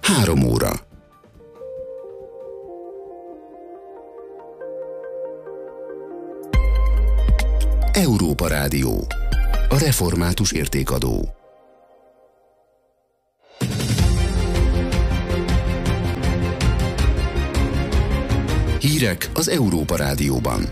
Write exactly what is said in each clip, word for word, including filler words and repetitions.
Három óra. Európa Rádió. A református értékadó. Hírek az Európa Rádióban.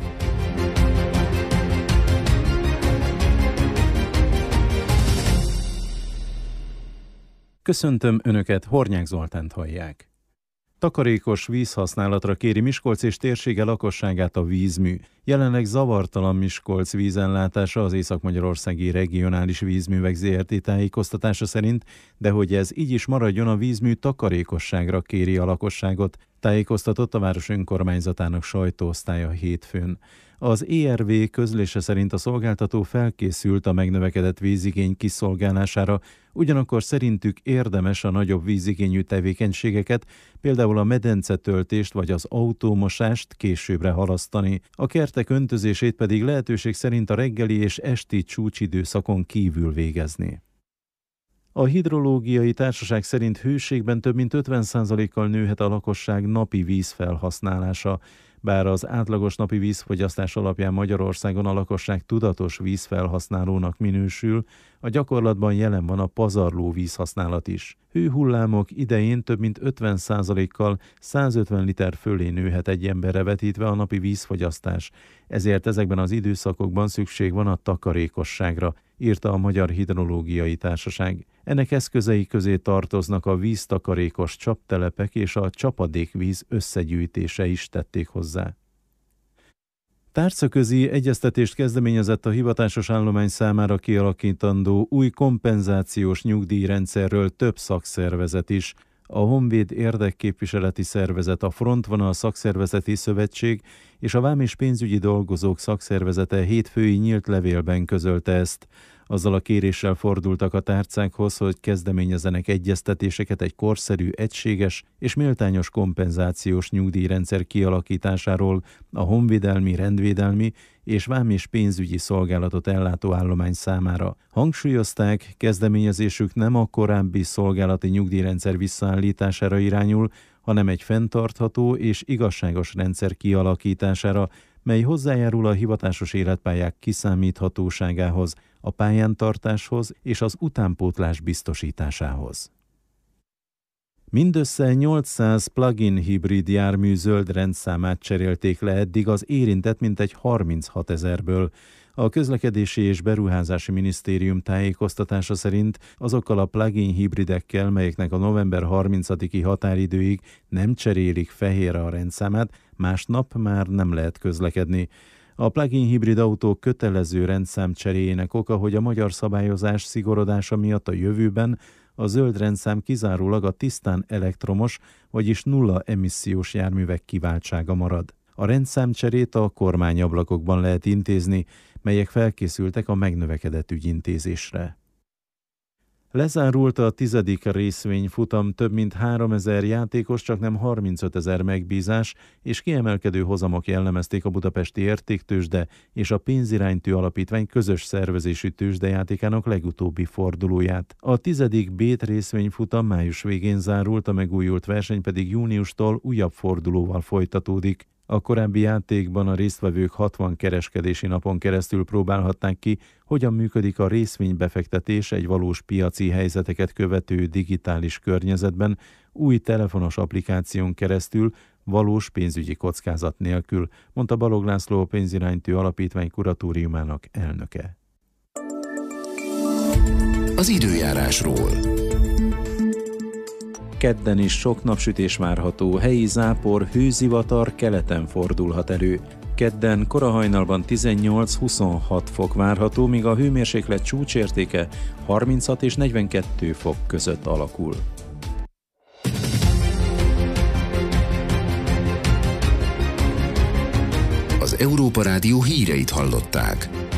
Köszöntöm Önöket, Hornyák Zoltánt hallják. Takarékos vízhasználatra kéri Miskolc és térsége lakosságát a vízmű. Jelenleg zavartalan Miskolc vízellátása az Észak-Magyarországi Regionális Vízművek zé er té tájékoztatása szerint, de hogy ez így is maradjon, a vízmű takarékosságra kéri a lakosságot, tájékoztatott a város önkormányzatának sajtóosztálya hétfőn. Az é er vé közlése szerint a szolgáltató felkészült a megnövekedett vízigény kiszolgálására, ugyanakkor szerintük érdemes a nagyobb vízigényű tevékenységeket, például a medencetöltést vagy az autómosást későbbre halasztani, a kertek öntözését pedig lehetőség szerint a reggeli és esti csúcsidőszakon kívül végezni. A Hidrológiai Társaság szerint hőségben több mint ötven százalékkal nőhet a lakosság napi vízfelhasználása. Bár az átlagos napi vízfogyasztás alapján Magyarországon a lakosság tudatos vízfelhasználónak minősül, a gyakorlatban jelen van a pazarló vízhasználat is. Hőhullámok idején több mint ötven százalékkal százötven liter fölé nőhet egy emberre vetítve a napi vízfogyasztás, ezért ezekben az időszakokban szükség van a takarékosságra, írta a Magyar Hidrológiai Társaság. Ennek eszközei közé tartoznak a víztakarékos csaptelepek és a csapadékvíz összegyűjtése is, tették hozzá. Tárcaközi egyeztetést kezdeményezett a hivatásos állomány számára kialakítandó új kompenzációs nyugdíjrendszerről több szakszervezet is. A Honvéd érdekképviseleti szervezet, a Frontvonal szakszervezeti szövetség és a Vám és pénzügyi dolgozók szakszervezete hétfői nyílt levélben közölte ezt. Azzal a kéréssel fordultak a tárcákhoz, hogy kezdeményezzenek egyeztetéseket egy korszerű, egységes és méltányos kompenzációs nyugdíjrendszer kialakításáról a honvédelmi, rendvédelmi és vám és pénzügyi szolgálatot ellátó állomány számára. Hangsúlyozták, kezdeményezésük nem a korábbi szolgálati nyugdíjrendszer visszaállítására irányul, hanem egy fenntartható és igazságos rendszer kialakítására, mely hozzájárul a hivatásos életpályák kiszámíthatóságához, a pályántartáshoz és az utánpótlás biztosításához. Mindössze nyolcszáz plug-in hibrid jármű zöld rendszámát cserélték le eddig az érintett mintegy harminchat ezerből. A Közlekedési és Beruházási Minisztérium tájékoztatása szerint azokkal a plug-in hibridekkel, melyeknek a november harmincadiki határidőig nem cserélik fehérre a rendszámát, másnap már nem lehet közlekedni. A plug-in hibrid autók kötelező rendszám cseréjének oka, hogy a magyar szabályozás szigorodása miatt a jövőben a zöld rendszám kizárólag a tisztán elektromos, vagyis nulla emissziós járművek kiváltsága marad. A rendszámcserét a kormányablakokban lehet intézni, melyek felkészültek a megnövekedett ügyintézésre. Lezárult a tizedik részvényfutam, több mint háromezer játékos, csaknem harmincötezer megbízás és kiemelkedő hozamok jellemezték a budapesti értéktőzsde és a pénziránytű alapítvány közös szervezésű tőzsdejátékának legutóbbi fordulóját. A tizedik Bét részvényfutam május végén zárult, a megújult verseny pedig júniustól újabb fordulóval folytatódik. A korábbi játékban a résztvevők hatvan kereskedési napon keresztül próbálhatták ki, hogyan működik a részvénybefektetés egy valós piaci helyzeteket követő digitális környezetben, új telefonos applikáción keresztül, valós pénzügyi kockázat nélkül, mondta Balogh László, a pénziránytű alapítvány kuratóriumának elnöke. Az időjárásról. Kedden is sok napsütés várható, helyi zápor, hőzivatar keleten fordulhat elő. Kedden korahajnalban tizennyolc-huszonhat fok várható, míg a hőmérséklet csúcsértéke harminchat és negyvenkettő fok között alakul. Az Európa Rádió híreit hallották.